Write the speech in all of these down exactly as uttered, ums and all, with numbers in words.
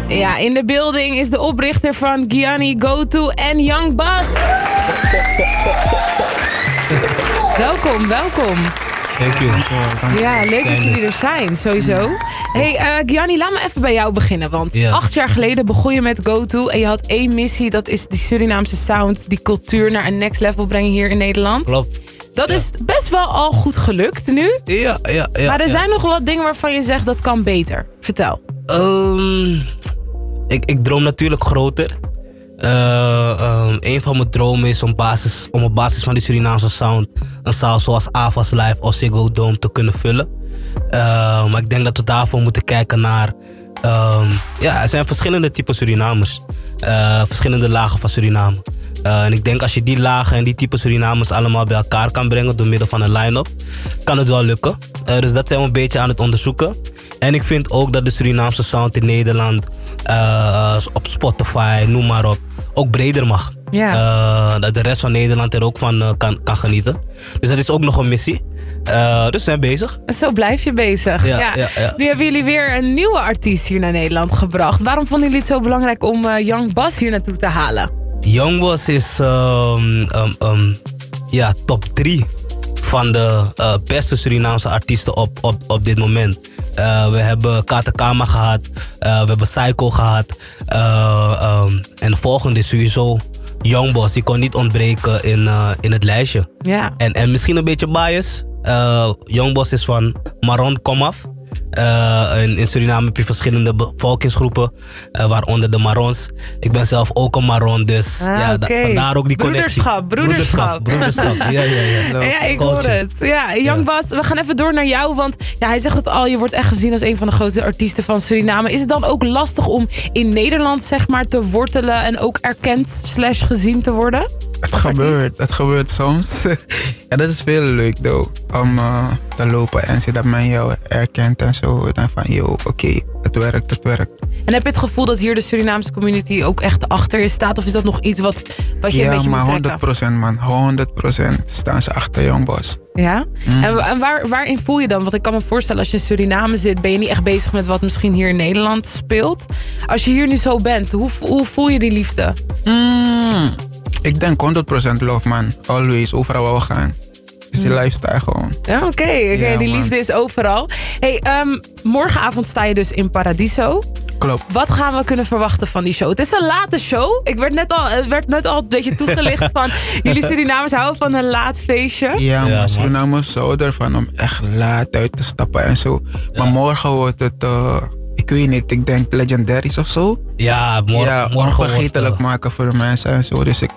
Ja, in de building is de oprichter van Gianni GoTo en Young Bas. Welkom, welkom. Dank u. Ja, leuk dat jullie er zijn, sowieso. Hey, uh, Gianni, laat me even bij jou beginnen. Want ja. acht jaar geleden begon je met GoTo en je had één missie. Dat is die Surinaamse sound, die cultuur naar een next level brengen hier in Nederland. Klopt. Dat ja. is best wel al goed gelukt nu. Ja, ja, ja. Maar er ja. zijn nog wat dingen waarvan je zegt dat kan beter. Vertel. Um, ik, ik droom natuurlijk groter. Uh, um, een van mijn dromen is om, basis, om op basis van die Surinaamse sound een zaal zoals Avas Live of Ziggo Dome te kunnen vullen. Uh, maar ik denk dat we daarvoor moeten kijken naar... Um, ja, er zijn verschillende typen Surinamers. Uh, verschillende lagen van Suriname. Uh, en ik denk als je die lagen en die type Surinamers allemaal bij elkaar kan brengen door middel van een line-up, kan het wel lukken. Uh, dus dat zijn we een beetje aan het onderzoeken. En ik vind ook dat de Surinaamse sound in Nederland, uh, op Spotify, noem maar op, ook breder mag. Ja. Uh, dat de rest van Nederland er ook van uh, kan, kan genieten. Dus dat is ook nog een missie. Uh, dus we zijn bezig. Zo blijf je bezig. Ja, ja. Ja, ja. Nu hebben jullie weer een nieuwe artiest hier naar Nederland gebracht. Waarom vonden jullie het zo belangrijk om uh, Young Bas hier naartoe te halen? Young Bas is um, um, um, ja, top drie van de uh, beste Surinaamse artiesten op, op, op dit moment. Uh, we hebben Katakama gehad, uh, we hebben Psycho gehad. Uh, um, en de volgende is sowieso Young Bas. Die kon niet ontbreken in, uh, in het lijstje. Ja. En, en misschien een beetje bias. Uh, Young Bas is van Maron Komaf. Uh, in, in Suriname heb je verschillende bevolkingsgroepen, uh, waaronder de Marons. Ik ben zelf ook een Maron, dus ah, ja, okay. da, vandaar ook die connectie. Broederschap, broederschap. Broederschap, broederschap. Ja, ja, ja. Ja, ik hoor het. Ja, Young Bas, we gaan even door naar jou, want ja, hij zegt het al, je wordt echt gezien als een van de grootste artiesten van Suriname. Is het dan ook lastig om in Nederland, zeg maar, te wortelen en ook erkend slash gezien te worden? Het gebeurt, het gebeurt soms. Ja, dat is veel leuk, though. Om uh, te lopen en zien dat men jou erkent en zo. En van, yo, oké, okay, het werkt, het werkt. En heb je het gevoel dat hier de Surinaamse community ook echt achter je staat? Of is dat nog iets wat, wat je ja, een beetje moet trekken? Ja, maar honderd procent man, honderd procent staan ze achter Young Bas. Ja? Mm. En, en waar, waarin voel je dan? Want ik kan me voorstellen, als je in Suriname zit, ben je niet echt bezig met wat misschien hier in Nederland speelt. Als je hier nu zo bent, hoe, hoe voel je die liefde? Mm. Ik denk honderd procent love, man. Always, overal waar we gaan. Is die lifestyle gewoon. Ja, oké. Okay. Okay, ja, die man. Liefde is overal. Hey, um, morgenavond sta je dus in Paradiso. Klopt. Wat gaan we kunnen verwachten van die show? Het is een late show. Ik werd net al, het werd net al een beetje toegelicht van... jullie Surinamers houden van een laat feestje. Ja, ja maar Surinamers houden ervan om echt laat uit te stappen en zo. Ja. Maar morgen wordt het... Uh, ik weet niet, ik denk legendaries of zo. Ja, mor- ja morgen onvergetelijk wordt, uh... maken voor de mensen en zo. Dus ik...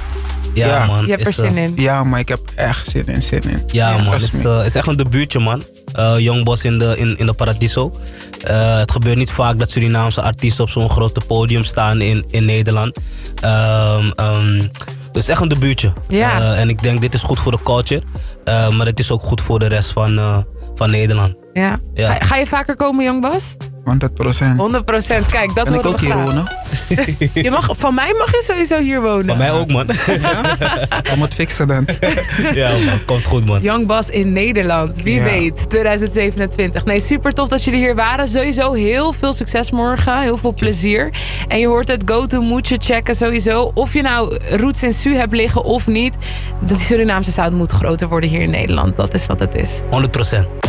Ja, ja, man. Je hebt er zin uh, in. Ja, maar ik heb echt zin in, zin in. Ja, ja man. Het is, uh, is echt een debuutje, man. Uh, Young Bas in de, in, in de Paradiso. Uh, het gebeurt niet vaak dat Surinaamse artiesten op zo'n grote podium staan in, in Nederland. Um, um, dus het is echt een debuutje. Ja. Uh, en ik denk, dit is goed voor de culture. Uh, maar het is ook goed voor de rest van, uh, van Nederland. Ja. Ja. Ga, ga je vaker komen, Young Bas? honderd procent. honderd procent. Kijk, dat en horen we graag. En ik ook hier wonen. Je mag, van mij mag je sowieso hier wonen. Van mij ook, man. Ja? Ik moet fixen dan. Ja, man. Komt goed, man. Young Bas in Nederland. Wie ja. weet. twintig zevenentwintig. Nee, super tof dat jullie hier waren. Sowieso heel veel succes morgen. Heel veel plezier. En je hoort het. GoTo moet je checken sowieso. Of je nou roots in Su hebt liggen of niet. De Surinaamse sound moet groter worden hier in Nederland. Dat is wat het is. honderd procent.